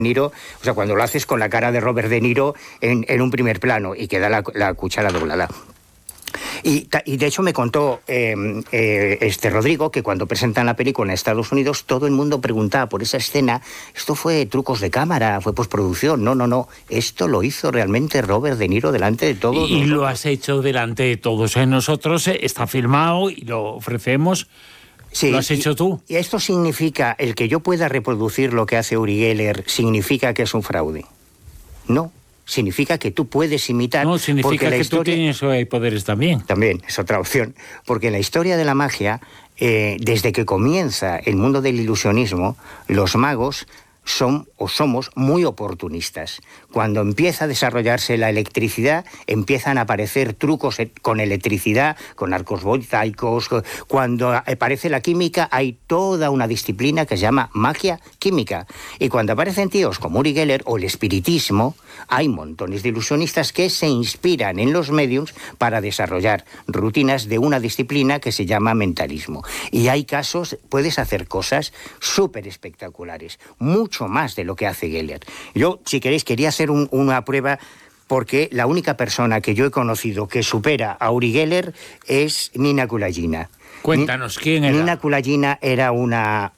Niro, o sea, cuando lo haces con la cara de Robert De Niro en un primer plano y queda la cuchara doblada. Y de hecho me contó Rodrigo que cuando presentan la película en Estados Unidos todo el mundo preguntaba por esa escena. Esto fue trucos de cámara, fue postproducción. No, esto lo hizo realmente Robert De Niro delante de todos y nosotros. Lo has hecho delante de todos nosotros, está filmado y lo ofrecemos. Sí, lo has hecho tú. Y esto significa, el que yo pueda reproducir lo que hace Uri Geller, ¿significa que es un fraude? No. Significa que tú puedes imitar... No, significa que tú tienes poderes también. También, es otra opción. Porque en la historia de la magia, desde que comienza el mundo del ilusionismo, los magos somos muy oportunistas. Cuando empieza a desarrollarse la electricidad, empiezan a aparecer trucos con electricidad, con arcos voltaicos. Cuando aparece la química, hay toda una disciplina que se llama magia química. Y cuando aparecen tíos como Uri Geller o el espiritismo, hay montones de ilusionistas que se inspiran en los mediums para desarrollar rutinas de una disciplina que se llama mentalismo. Y hay casos, puedes hacer cosas súper espectaculares, mucho más de lo que hace Geller. Yo, si queréis, quería hacer una prueba, porque la única persona que yo he conocido que supera a Uri Geller es Nina Kulagina. Cuéntanos, ¿quién era? Nina Kulagina era una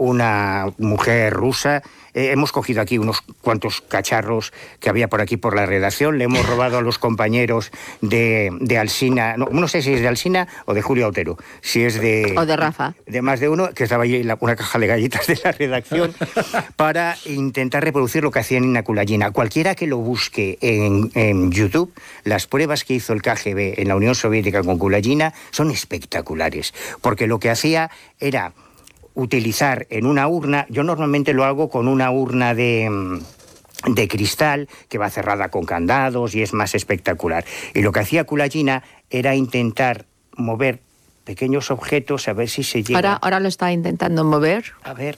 mujer rusa. Hemos cogido aquí unos cuantos cacharros que había por aquí por la redacción. Le hemos robado a los compañeros de Alsina. No sé si es de Alsina o de Julio Otero. Si es de... O de Rafa. De más de uno, que estaba allí una caja de galletas de la redacción, para intentar reproducir lo que hacía Nina Kulagina. Cualquiera que lo busque en YouTube, las pruebas que hizo el KGB en la Unión Soviética con Kulagina son espectaculares. Porque lo que hacía era utilizar en una urna, yo normalmente lo hago con una urna de cristal que va cerrada con candados y es más espectacular. Y lo que hacía Kulagina era intentar mover pequeños objetos, a ver si se llega... Ahora lo está intentando mover. A ver,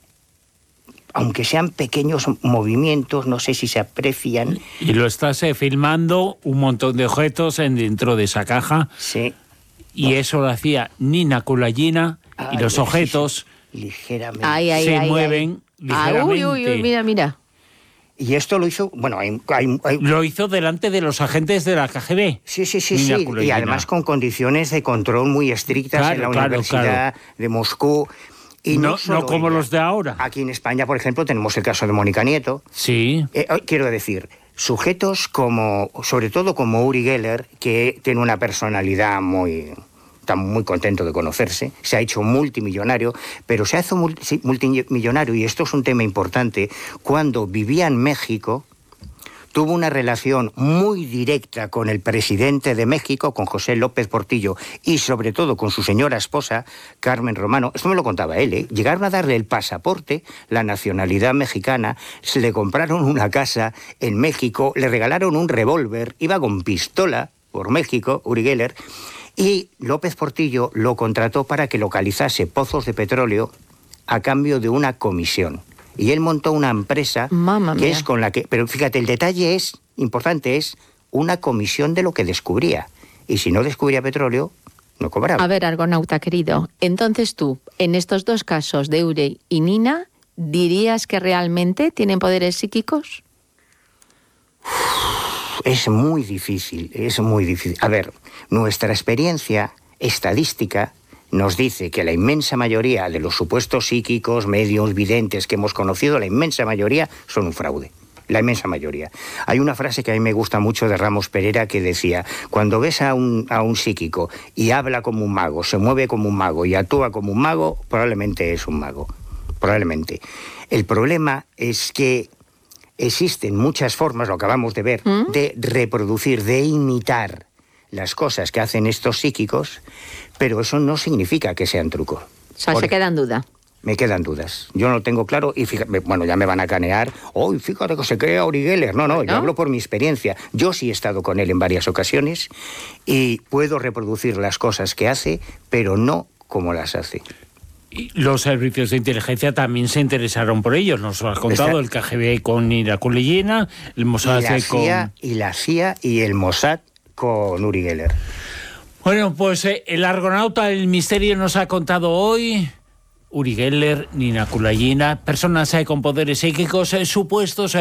aunque sean pequeños movimientos, no sé si se aprecian. Y lo estás filmando un montón de objetos dentro de esa caja. Sí. Y eso lo hacía Nina Kulagina. Y los objetos ligeramente se mueven ligeramente. Uy, mira. Y esto lo hizo, bueno, lo hizo delante de los agentes de la KGB. Sí. Y además con condiciones de control muy estrictas en la Universidad de Moscú. Y no como los de ahora. Aquí en España, por ejemplo, tenemos el caso de Mónica Nieto. Sí. Quiero decir, sujetos sobre todo como Uri Geller, que tiene una personalidad está muy contento de conocerse, se ha hecho multimillonario, pero se hace multimillonario, y esto es un tema importante, cuando vivía en México, tuvo una relación muy directa con el presidente de México, con José López Portillo, y sobre todo con su señora esposa, Carmen Romano. Esto me lo contaba él, Llegaron a darle el pasaporte, la nacionalidad mexicana, se le compraron una casa en México, le regalaron un revólver, iba con pistola por México, Uri Geller, y López Portillo lo contrató para que localizase pozos de petróleo a cambio de una comisión. Y él montó una empresa que es con la que... Pero fíjate, el detalle importante es una comisión de lo que descubría. Y si no descubría petróleo, no cobraba. A ver, argonauta querido, entonces tú, en estos dos casos de Uri y Nina, ¿dirías que realmente tienen poderes psíquicos? Es muy difícil. A ver, nuestra experiencia estadística nos dice que la inmensa mayoría de los supuestos psíquicos, medios, videntes que hemos conocido, la inmensa mayoría son un fraude. La inmensa mayoría. Hay una frase que a mí me gusta mucho de Ramos Pereira que decía: cuando ves a un psíquico y habla como un mago, se mueve como un mago y actúa como un mago, probablemente es un mago. Probablemente. El problema es que existen muchas formas, lo acabamos de ver, de reproducir, de imitar las cosas que hacen estos psíquicos, pero eso no significa que sean trucos. O sea, se queda en duda. Me quedan dudas. Yo no lo tengo claro y bueno, ya me van a canear. Fíjate que se crea Uri Geller. No, yo hablo por mi experiencia. Yo sí he estado con él en varias ocasiones y puedo reproducir las cosas que hace, pero no como las hace. Y los servicios de inteligencia también se interesaron por ellos. Nos lo has contado, el KGB con Nina Kulagina, el Mossad y la CIA y el Mossad con Uri Geller. Bueno, pues el argonauta del misterio nos ha contado hoy Uri Geller, Nina Kulayina, personas con poderes psíquicos supuestos